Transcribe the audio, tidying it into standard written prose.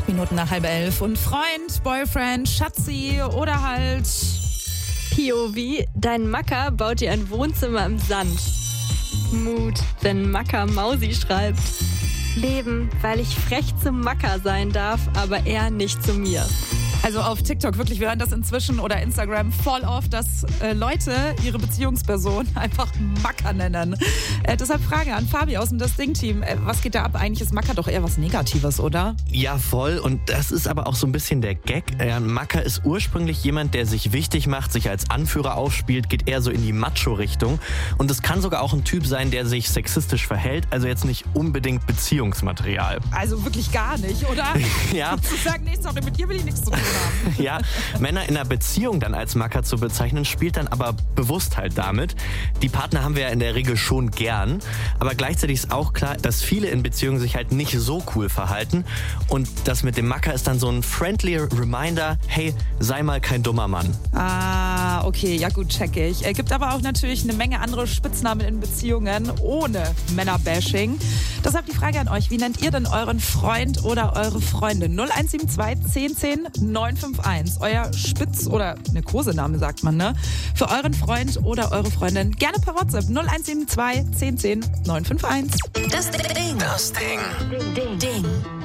8 Minuten nach 10:30 und Freund, Boyfriend, Schatzi oder halt POV, dein Macker baut dir ein Wohnzimmer im Sand. Mut, wenn Macker Mausi schreibt. Leben, weil ich frech zum Macker sein darf, aber er nicht zu mir. Also auf TikTok, wirklich, wir hören das inzwischen oder Instagram voll oft, dass Leute ihre Beziehungsperson einfach Macker nennen. Deshalb Frage an Fabi aus dem Das Ding-Team. Was geht da ab? Eigentlich ist Macker doch eher was Negatives, oder? Ja, voll. Und das ist aber auch so ein bisschen der Gag. Macker ist ursprünglich jemand, der sich wichtig macht, sich als Anführer aufspielt, geht eher so in die Macho-Richtung. Und es kann sogar auch ein Typ sein, der sich sexistisch verhält, also jetzt nicht unbedingt Beziehungsmaterial. Also wirklich gar nicht, oder? Ja. Zu sagen, nee, sorry, mit dir will ich nichts zu tun haben. Ja, Männer in einer Beziehung dann als Macker zu bezeichnen, spielt dann aber bewusst halt damit. Die Partner haben wir ja in der Regel schon gern, aber gleichzeitig ist auch klar, dass viele in Beziehungen sich halt nicht so cool verhalten und das mit dem Macker ist dann so ein friendly Reminder, hey, sei mal kein dummer Mann. Ah, okay, ja gut, check ich. Gibt aber auch natürlich eine Menge andere Spitznamen in Beziehungen ohne Männerbashing. Deshalb die Frage an euch, wie nennt ihr denn euren Freund oder eure Freundin? 0172 1010 951. Euer Spitz- oder eine Kosename sagt man, ne? Für euren Freund oder eure Freundin gerne per WhatsApp 0172 1010 951. Das Ding.